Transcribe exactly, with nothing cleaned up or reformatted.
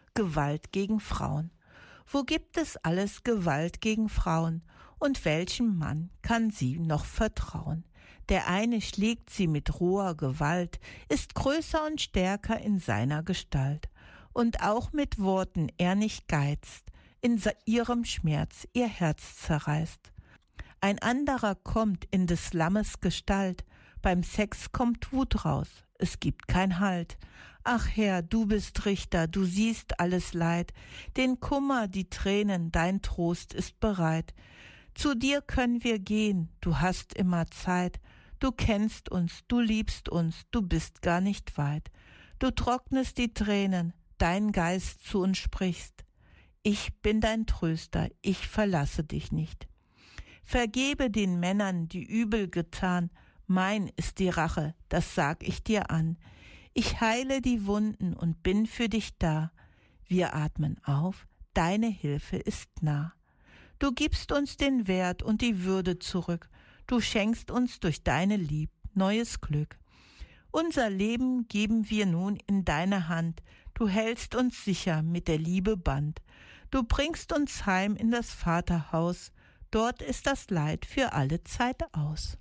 Gewalt gegen Frauen. Wo gibt es alles Gewalt gegen Frauen? Und welchem Mann kann sie noch vertrauen? Der eine schlägt sie mit roher Gewalt, ist größer und stärker in seiner Gestalt. Und auch mit Worten er nicht geizt, in ihrem Schmerz ihr Herz zerreißt. Ein anderer kommt in des Lammes Gestalt, beim Sex kommt Wut raus, es gibt kein Halt. Ach Herr, du bist Richter, du siehst alles Leid, den Kummer, die Tränen, dein Trost ist bereit. Zu dir können wir gehen, du hast immer Zeit, du kennst uns, du liebst uns, du bist gar nicht weit. Du trocknest die Tränen, dein Geist zu uns sprichst. Ich bin dein Tröster, ich verlasse dich nicht. Vergebe den Männern, die übel getan, mein ist die Rache, das sag ich dir an. Ich heile die Wunden und bin für dich da. Wir atmen auf, deine Hilfe ist nah. Du gibst uns den Wert und die Würde zurück. Du schenkst uns durch deine Lieb neues Glück. Unser Leben geben wir nun in deine Hand. Du hältst uns sicher mit der Liebe Band. Du bringst uns heim in das Vaterhaus. Dort ist das Leid für alle Zeit aus.